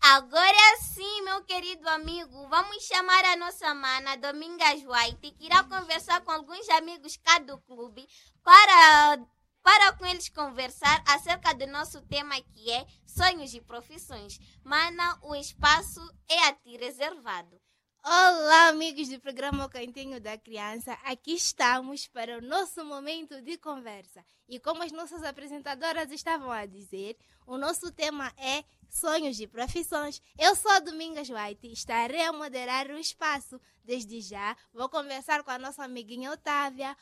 Agora sim, meu querido amigo, vamos chamar a nossa mana Domingas White, que irá conversar com alguns amigos cá do clube para com eles conversar acerca do nosso tema que é sonhos e profissões. Mana, o espaço é a ti reservado. Olá, amigos do programa O Cantinho da Criança. Aqui estamos para o nosso momento de conversa. E como as nossas apresentadoras estavam a dizer, o nosso tema é sonhos e profissões. Eu sou a Domingas White e estarei a moderar o espaço. Desde já, vou conversar com a nossa amiguinha Otávia.